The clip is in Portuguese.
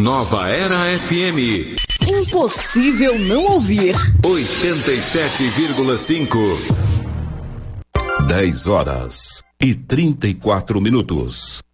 Nova Era FM. Impossível não ouvir. 87,5. 10 horas e 34 minutos.